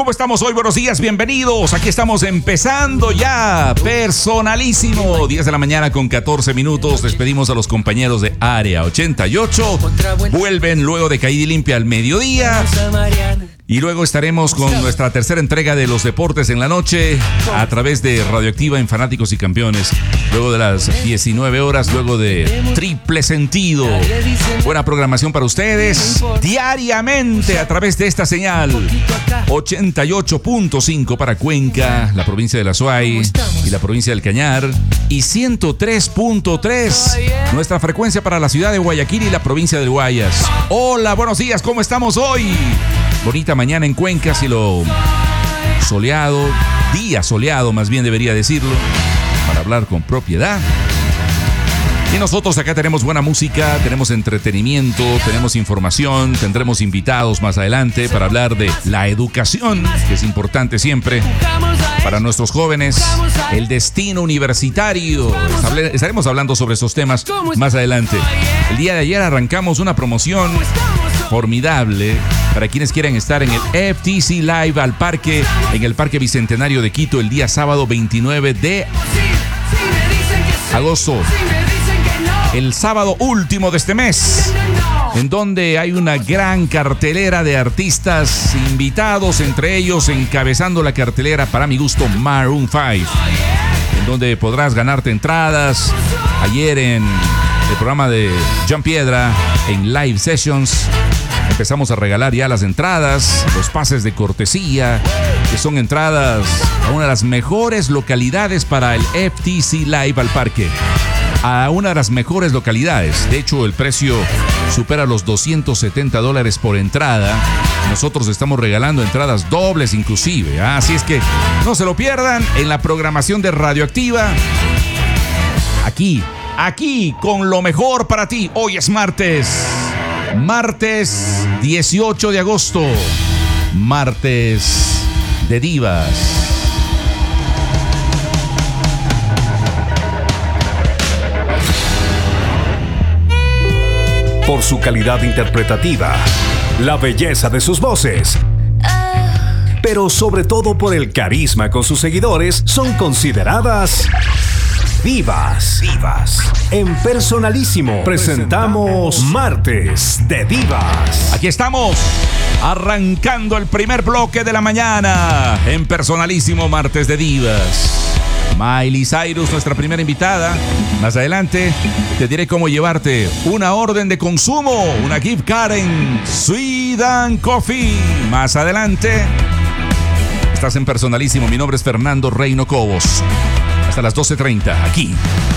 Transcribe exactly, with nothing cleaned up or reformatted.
¿Cómo estamos hoy? Buenos días, bienvenidos. Aquí estamos empezando ya. Personalísimo. diez de la mañana con catorce minutos. Despedimos a los compañeros de Área ochenta y ocho. Vuelven luego de caída y limpia al mediodía. Y luego estaremos con nuestra tercera entrega de los deportes en la noche a través de Radioactiva en Fanáticos y Campeones. Luego de las diecinueve horas, luego de Triple Sentido. Buena programación para ustedes diariamente a través de esta señal. ochenta y ocho punto cinco para Cuenca, la provincia de La Suay y la provincia del Cañar. Y ciento tres punto tres, nuestra frecuencia para la ciudad de Guayaquil y la provincia del Guayas. Hola, buenos días, ¿cómo estamos hoy? Bonita mañana en Cuenca, cielo soleado, día soleado más bien debería decirlo, para hablar con propiedad. Y nosotros acá tenemos buena música, tenemos entretenimiento, tenemos información, tendremos invitados más adelante para hablar de la educación, que es importante siempre para nuestros jóvenes, el destino universitario. Estaremos hablando sobre esos temas más adelante. El día de ayer arrancamos una promoción formidable para quienes quieran estar en el F T C Live al parque, en el Parque Bicentenario de Quito, el día sábado veintinueve de agosto. El sábado último de este mes, en donde hay una gran cartelera de artistas invitados, entre ellos encabezando la cartelera, para mi gusto, Maroon cinco, en donde podrás ganarte entradas. Ayer en el programa de John Piedra, en Live Sessions, empezamos a regalar ya las entradas, los pases de cortesía, que son entradas a una de las mejores localidades para el F T C Live al parque. A una de las mejores localidades. De hecho, el precio supera los doscientos setenta dólares por entrada. Nosotros estamos regalando entradas dobles inclusive. Así es que no se lo pierdan en la programación de Radioactiva. Aquí, aquí, con lo mejor para ti. Hoy es martes. Martes dieciocho de agosto. Martes de divas. Por su calidad interpretativa, la belleza de sus voces, pero sobre todo por el carisma con sus seguidores, son consideradas divas. Divas. En Personalísimo presentamos Martes de Divas. Aquí estamos, arrancando el primer bloque de la mañana en Personalísimo Martes de Divas. Miley Cyrus, nuestra primera invitada. Más adelante te diré cómo llevarte una orden de consumo, una gift card en Sweet and Coffee. Más adelante estás en Personalísimo. Mi nombre es Fernando Reino Cobos. Hasta las doce treinta, aquí